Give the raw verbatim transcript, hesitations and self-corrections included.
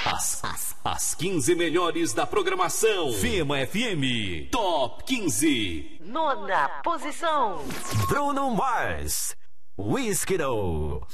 As, as, as quinze melhores da programação. Fema F M. Top quinze. Nona posição. Bruno Mars. Whiskey.